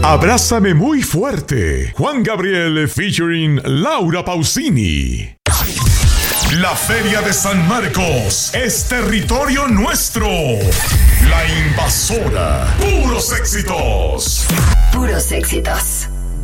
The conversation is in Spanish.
Abrázame muy fuerte. Juan Gabriel featuring Laura Pausini. La Feria de San Marcos es territorio nuestro. La Invasora. Puros éxitos. Puros éxitos.